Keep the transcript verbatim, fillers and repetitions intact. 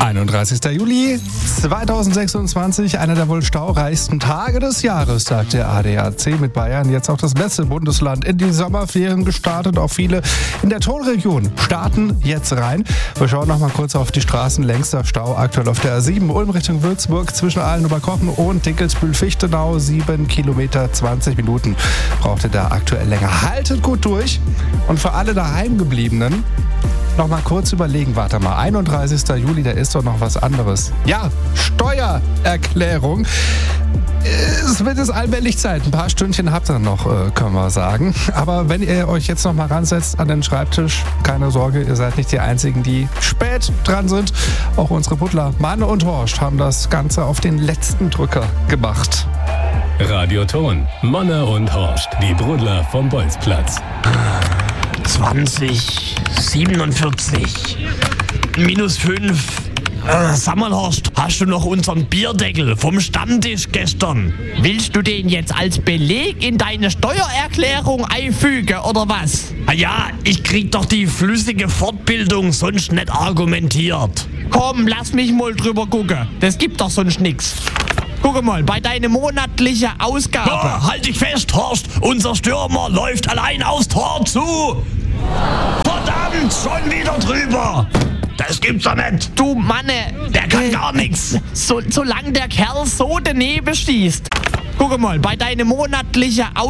einunddreißigster Juli zweitausendsechsundzwanzig, einer der wohl staureichsten Tage des Jahres, sagt der A D A C. Mit Bayern jetzt auch das letzte Bundesland in die Sommerferien gestartet. Auch viele in der Tonregion starten jetzt rein. Wir schauen noch mal kurz auf die Straßen. Längster Stau aktuell auf der A sieben, Ulm Richtung Würzburg, zwischen Aalen-Oberkochen und Dinkelsbühl-Fichtenau. sieben Kilometer, zwanzig Minuten braucht ihr da aktuell länger. Haltet gut durch. Und für alle Daheimgebliebenen noch mal kurz überlegen, warte mal, einunddreißigster Juli, da ist doch noch was anderes. Ja, Steuererklärung. Es wird jetzt allmählich Zeit. Ein paar Stündchen habt ihr noch, können wir sagen. Aber wenn ihr euch jetzt noch mal ransetzt an den Schreibtisch, keine Sorge, ihr seid nicht die Einzigen, die spät dran sind. Auch unsere Butler Manne und Horst haben das Ganze auf den letzten Drücker gemacht. Radioton, Manne und Horst, die Brudler vom Bolzplatz. zwanzig, siebenundvierzig, minus fünf. Äh, sag mal, Horst, hast du noch unseren Bierdeckel vom Stammtisch gestern? Willst du den jetzt als Beleg in deine Steuererklärung einfügen, oder was? Ah ja, ich krieg doch die flüssige Fortbildung sonst nicht argumentiert. Komm, lass mich mal drüber gucken. Das gibt doch sonst nix. Guck mal, bei deiner monatlichen Ausgabe. Oh, halt dich fest, Horst. Unser Stürmer läuft allein aufs Tor zu. Verdammt, schon wieder drüber. Das gibt's doch nicht. Du Manne, der kann äh, gar nichts. So, solange der Kerl so daneben schießt. Guck mal, bei deiner monatlichen Ausgabe.